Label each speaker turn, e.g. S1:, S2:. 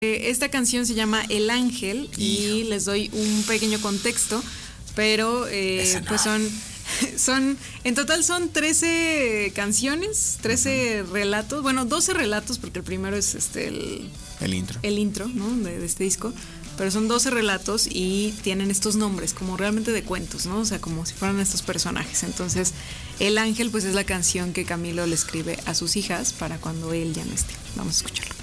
S1: Esta canción se llama El Ángel y les doy un pequeño contexto, pero pues en total son 13 canciones, 13 relatos, bueno, 12 relatos porque el primero es el intro, ¿no? de este disco, pero son 12 relatos y tienen estos nombres como realmente de cuentos, ¿no? O sea, como si fueran estos personajes. Entonces, El Ángel pues es la canción que Camilo le escribe a sus hijas para cuando él ya no esté. Vamos a escucharlo.